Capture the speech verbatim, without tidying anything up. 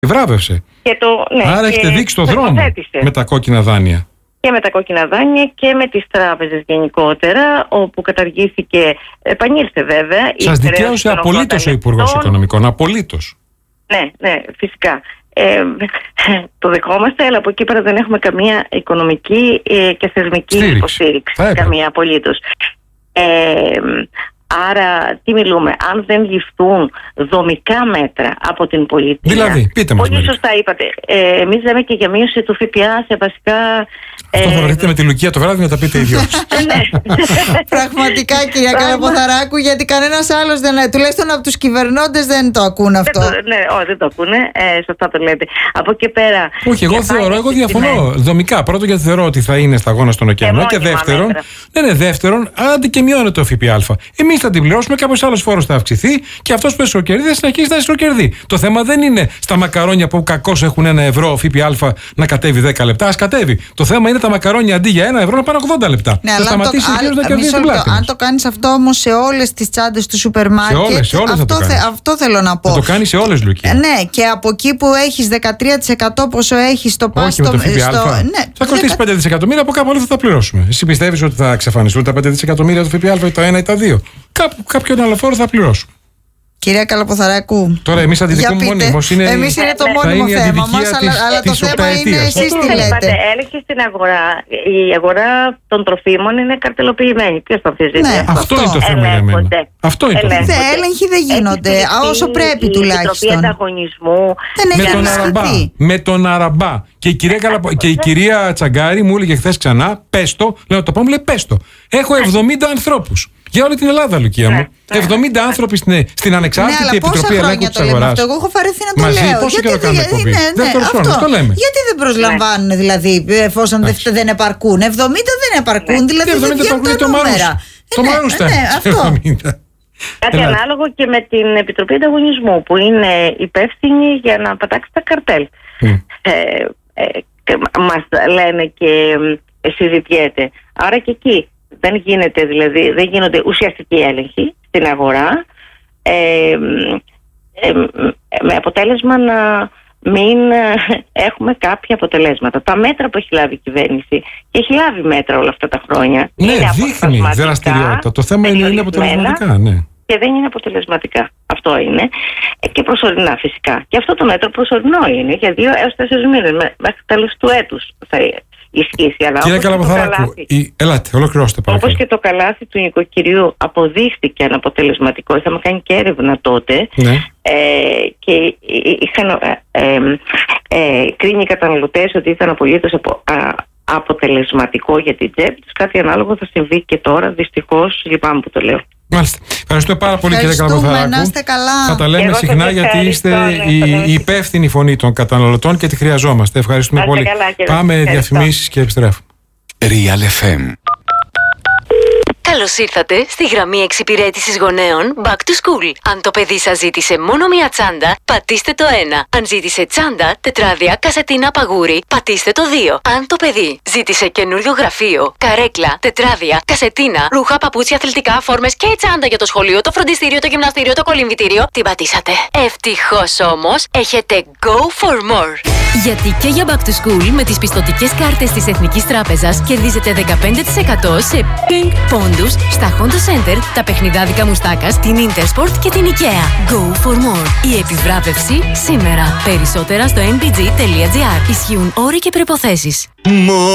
Βράβευσε. Και το, ναι, Άρα και έχετε δείξει το δρόμο με τα κόκκινα δάνεια. Και με τα κόκκινα δάνεια και με τις τράπεζες γενικότερα, όπου καταργήθηκε, επανήλθε βέβαια. Σας δικαίωσε απολύτως ο Υπουργός Οικονομικών, απολύτως. Ναι, ναι, φυσικά. Ε, το δεχόμαστε, αλλά από εκεί πέρα δεν έχουμε καμία οικονομική ε, και θεσμική Στήριξη. υποστήριξη. Καμία απολύτως. Ε, Άρα, τι μιλούμε, αν δεν ληφθούν δομικά μέτρα από την πολιτεία. Δηλαδή, πείτε μας. Πολύ σωστά είπατε. Ε, εμείς λέμε και για μείωση του ΦΠΑ σε βασικά. Αυτό θα βρεθείτε με τη Λουκία το βράδυ να τα πείτε οι δυο σας. Πραγματικά, κυρία Καλαποθαράκου, γιατί κανένας άλλος δεν. Τουλάχιστον από τους κυβερνώντες δεν το ακούν αυτό. Ναι, όχι, δεν το ακούνε. Ε, σωστά το λέτε. Από εκεί πέρα. Όχι, εγώ θεωρώ, εγώ διαφωνώ. Δομικά. Πρώτον, γιατί θεωρώ ότι θα είναι σταγόνα στον ωκεανό. Και δεύτερον, ναι, ναι, δεύτερον, άντε και μειώνεται το ΦΠΑ. Εμείς θα την πληρώσουμε, κάποιος άλλος φόρος θα αυξηθεί και αυτός που εσωκερδεί θα συνεχίσει να εσωκερδεί. Το θέμα δεν είναι στα μακαρόνια που κακώς έχουν ένα ευρώ ΦΠΑ να κατέβει δέκα λεπτά. Ας κατέβει. Το θέμα είναι τα μακαρόνια αντί για ένα ευρώ να πάνε ογδόντα λεπτά. Ναι, θα σταματήσει το, ο κύριος να κερδίζει την πλάτη. Αν το κάνεις αυτό όμως σε όλες τις τσάντες του σούπερ μάρκετ. Σε όλες, σε όλες αυτό, θα το θε, αυτό θέλω να πω. Θα το κάνεις σε όλες, Λουκία. Ναι, και από εκεί που έχεις δεκατρία τοις εκατό πόσο έχεις στο πάστο. Όχι, με το ΦΠΑ. Ναι, θα κοστίσει πέντε δισεκατομμύρια, από κάπου άλλο θα τα πληρώσουμε. Εσύ πιστεύεις ότι θα εξαφανιστούν τα πέντε δισεκατομμύρια του ΦΠΑ ή τα ένα ή τα δύο? Κάπου, κάποιον άλλο φόρο θα πληρώσουμε. Κυρία Καλαποθαράκου, τώρα εμείς αντιδικούμε μόνιμος. Εμείς είναι το μόνιμο θέμα μας, της, αλλά, αλλά το θέμα είναι εσείς τι λέτε. Έλεγχη στην αγορά. Η αγορά των τροφίμων είναι καρτελοποιημένη. Ποιος το αμφισβητεί? Ναι, αυτό, αυτό είναι το θέμα για μένα. Αυτό είναι το θέμα. Δεν έλεγχοι δεν γίνονται, όσο πρέπει τουλάχιστον. Η Επιτροπή Ανταγωνισμού. Δεν έχει με, τον αραμπά, με τον Αραμπά. Και η κυρία, Καλαπο... και η κυρία Τσαγκάρη μου έλεγε χθες ξανά, πες το, λέω το πω, μου λέει πες το. Έχω εβδομήντα ανθρώπους. Για όλη την Ελλάδα, Λουκία μου. Ναι, εβδομήντα ναι. άνθρωποι στην, στην Ανεξάρτητη ναι, Επιτροπή Ελέγχου της Αγοράς. Εγώ έχω βαρεθεί να το Μαζί, λέω. πόσο γιατί, καιρό κάνουμε εκπομπή? ναι, ναι, Δεύτερος χρόνος, το λέμε. Γιατί δεν προσλαμβάνουν ναι. δηλαδή, εφόσον Άχι. δεν επαρκούν? εβδομήντα δεν επαρκούν, ναι. δηλαδή δεν βγαίνουν τα νούμερα. Το Μαρούς ήταν. Κάτι Ελά. ανάλογο και με την Επιτροπή Ανταγωνισμού, που είναι υπεύθυνη για να πατάξει τα καρτέλ. Mm. Ε, ε, μας λένε και συζητιέται. Άρα και εκεί δεν γίνεται, δηλαδή, δεν γίνονται ουσιαστικοί έλεγχοι στην αγορά, ε, ε, με αποτέλεσμα να μην έχουμε κάποια αποτελέσματα. Τα μέτρα που έχει λάβει η κυβέρνηση, και έχει λάβει μέτρα όλα αυτά τα χρόνια, ναι, δείχνει δραστηριότητα. Το θέμα είναι, είναι αποτελεσματικά, ναι. Και δεν είναι αποτελεσματικά. Αυτό είναι. Και προσωρινά φυσικά. Και αυτό το μέτρο προσωρινό είναι για δύο έως τέσσερις μήνες. Μέχρι τέλος του έτους θα ισχύσει. Κύριε Καλαποθαράκου, η... ελάτε, ολοκληρώστε παρακαλώ. Όπως και το καλάθι του νοικοκυριού αποδείχθηκε αναποτελεσματικό. Είχαμε κάνει και έρευνα τότε. Ναι. Ε, και είχαν ε, ε, ε, κρίνει οι καταναλωτές ότι ήταν απολύτως απο, α, αποτελεσματικό για την τσέπη τους. Κάτι ανάλογο θα συμβεί και τώρα. Δυστυχώς, λυπάμαι που το λέω. Μάλιστα. Ευχαριστώ πάρα πολύ, κύριε Καλαποθαράκου. Θα τα λέμε συχνά γιατί είστε η, η υπεύθυνη φωνή των καταναλωτών και τη χρειαζόμαστε. Ευχαριστούμε πολύ. Καλά, πάμε διαφημίσεις και επιστρέφουμε. Real εφ εμ. Καλώς ήρθατε στη γραμμή εξυπηρέτησης γονέων Back to School. Αν το παιδί σας ζήτησε μόνο μία τσάντα, πατήστε το ένα. Αν ζήτησε τσάντα, τετράδια, κασετίνα, παγούρι, πατήστε το δύο. Αν το παιδί ζήτησε καινούριο γραφείο, καρέκλα, τετράδια, κασετίνα, ρούχα, παπούτσια, αθλητικά, φόρμες και τσάντα για το σχολείο, το φροντιστήριο, το γυμναστήριο, το κολυμβητήριο, την πατήσατε. Ευτυχώς όμως, έχετε Go for More. Γιατί και για Back to School με τις πιστωτικές κάρτες της Εθνικής Τράπεζας κερδίζετε δεκαπέντε τοις εκατό σε Pink Pondus στα Honda Center, τα παιχνιδάδικα Μουστάκας, την Intersport και την IKEA. Go for more. Η επιβράβευση σήμερα. Περισσότερα στο εν μπι τζι τελεία τζι άρ. Ισχύουν όροι και προϋποθέσεις.